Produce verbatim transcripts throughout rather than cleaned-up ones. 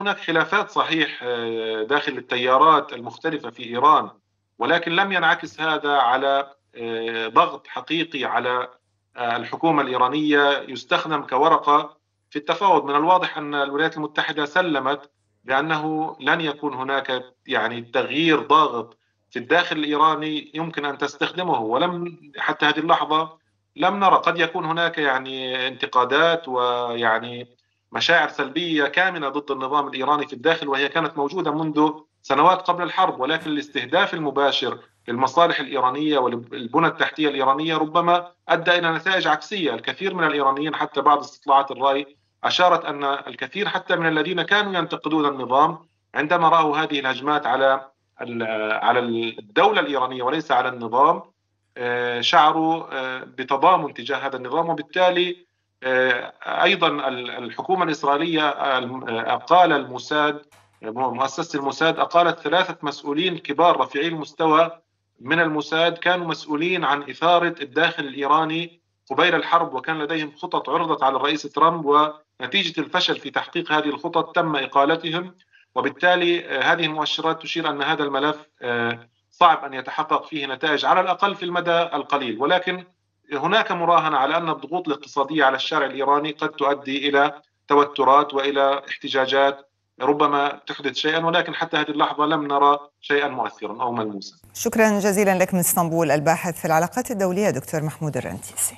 هناك خلافات صحيح داخل التيارات المختلفة في إيران، ولكن لم ينعكس هذا على ضغط حقيقي على الحكومة الإيرانية يستخدم كورقة في التفاوض. من الواضح أن الولايات المتحدة سلمت بأنه لن يكون هناك يعني تغيير ضاغط في الداخل الإيراني يمكن أن تستخدمه، ولم حتى هذه اللحظة لم نرى. قد يكون هناك يعني انتقادات ويعني مشاعر سلبية كامنة ضد النظام الإيراني في الداخل، وهي كانت موجودة منذ سنوات قبل الحرب، ولكن الاستهداف المباشر للمصالح الإيرانية والبنى التحتية الإيرانية ربما أدى إلى نتائج عكسية. الكثير من الإيرانيين حتى بعض استطلاعات الرأي أشارت أن الكثير حتى من الذين كانوا ينتقدون النظام عندما رأوا هذه الهجمات على على الدولة الإيرانية وليس على النظام شعروا بتضامن تجاه هذا النظام. وبالتالي أيضا الحكومة الإسرائيلية أقال الموساد، مؤسسة الموساد أقالت ثلاثة مسؤولين كبار رفيعي المستوى من الموساد كانوا مسؤولين عن إثارة الداخل الإيراني قبيل الحرب، وكان لديهم خطط عرضت على الرئيس ترامب، ونتيجة الفشل في تحقيق هذه الخطط تم إقالتهم. وبالتالي هذه المؤشرات تشير أن هذا الملف صعب أن يتحقق فيه نتائج على الأقل في المدى القليل، ولكن هناك مراهنة على أن الضغوط الاقتصادية على الشارع الإيراني قد تؤدي إلى توترات وإلى احتجاجات ربما تحدث شيئا، ولكن حتى هذه اللحظة لم نرى شيئا مؤثرا أو ملموسا. شكرا جزيلا لك من اسطنبول الباحث في العلاقات الدولية دكتور محمود الرنتيسي.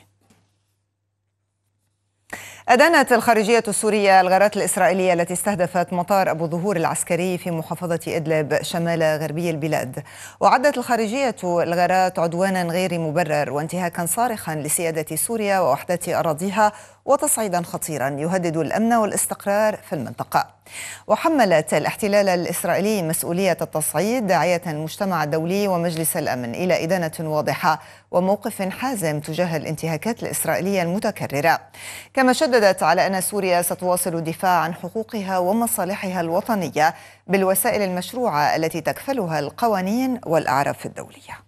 أدانت الخارجية السورية الغارات الإسرائيلية التي استهدفت مطار أبو ظهور العسكري في محافظة إدلب شمال غربي البلاد، وعدت الخارجية الغارات عدوانا غير مبرر وانتهاكا صارخا لسيادة سوريا ووحدة أراضيها وتصعيدا خطيرا يهدد الأمن والاستقرار في المنطقة. وحملت الاحتلال الإسرائيلي مسؤولية التصعيد داعية المجتمع الدولي ومجلس الأمن إلى إدانة واضحة وموقف حازم تجاه الانتهاكات الإسرائيلية المتكررة، كما شددت على أن سوريا ستواصل الدفاع عن حقوقها ومصالحها الوطنية بالوسائل المشروعة التي تكفلها القوانين والأعراف الدولية.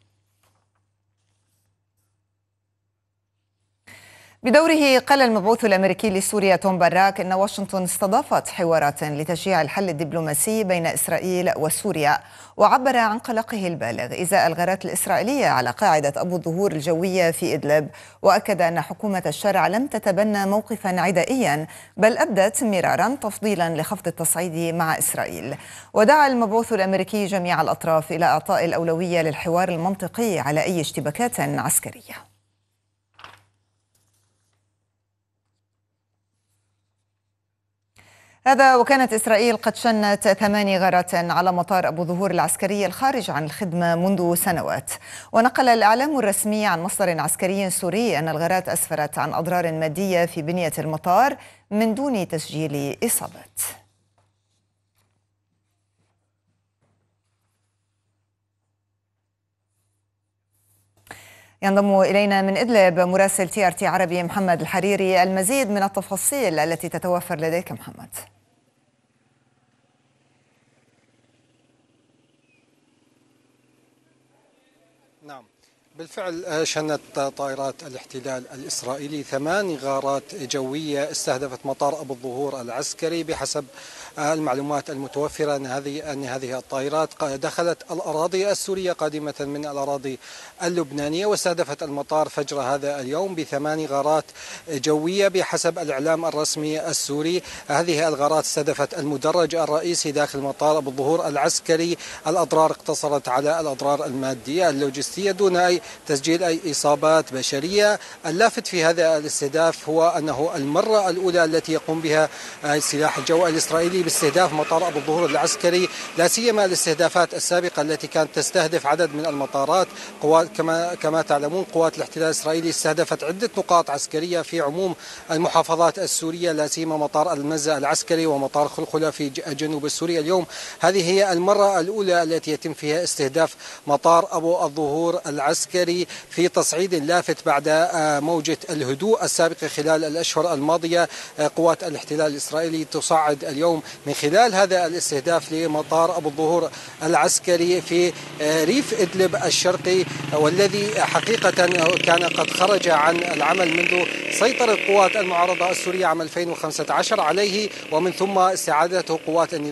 بدوره قال المبعوث الأمريكي لسوريا توم باراك إن واشنطن استضافت حوارات لتشجيع الحل الدبلوماسي بين إسرائيل وسوريا، وعبر عن قلقه البالغ إزاء الغارات الإسرائيلية على قاعدة أبو الظهور الجوية في إدلب، وأكد أن حكومة الشرع لم تتبنى موقفا عدائيا بل أبدت مرارا تفضيلا لخفض التصعيد مع إسرائيل. ودعا المبعوث الأمريكي جميع الأطراف إلى إعطاء الأولوية للحوار المنطقي على أي اشتباكات عسكرية. هذا وكانت إسرائيل قد شنت ثماني غارات على مطار أبو ظهور العسكري الخارج عن الخدمة منذ سنوات. ونقل الإعلام الرسمي عن مصدر عسكري سوري أن الغارات أسفرت عن أضرار مادية في بنية المطار من دون تسجيل إصابات. ينضم إلينا من إدلب مراسل تي آر تي عربي محمد الحريري. المزيد من التفاصيل التي تتوفر لديك محمد. نعم، بالفعل شنت طائرات الاحتلال الإسرائيلي ثمان غارات جوية استهدفت مطار أبو الظهور العسكري. بحسب المعلومات المتوفرة أن هذه أن هذه الطائرات دخلت الأراضي السورية قادمة من الأراضي اللبنانية، واستهدفت المطار فجر هذا اليوم بثمان غارات جوية. بحسب الإعلام الرسمي السوري هذه الغارات استهدفت المدرج الرئيسي داخل مطار أبو الظهور العسكري. الأضرار اقتصرت على الأضرار المادية اللوجستية دون أي تسجيل أي إصابات بشرية. اللافت في هذا الاستهداف هو أنه المرة الأولى التي يقوم بها سلاح الجو الإسرائيلي باستهداف مطار أبو الظهور العسكري، لا سيما الاستهدافات السابقة التي كانت تستهدف عدد من المطارات. قوات كما كما تعلمون قوات الاحتلال الإسرائيلي استهدفت عدة نقاط عسكرية في عموم المحافظات السورية، لا سيما مطار المزة العسكري ومطار خلخلة في الجنوب السوري. اليوم هذه هي المرة الأولى التي يتم فيها استهداف مطار أبو الظهور العسكري في تصعيد لافت بعد موجة الهدوء السابقة خلال الأشهر الماضية. قوات الاحتلال الإسرائيلي تصعد اليوم من خلال هذا الاستهداف لمطار أبو الظهور العسكري في ريف إدلب الشرقي، والذي حقيقة كان قد خرج عن العمل منذ سيطرة قوات المعارضة السورية عام ألفين وخمسة عشر عليه، ومن ثم استعادته قوات النظام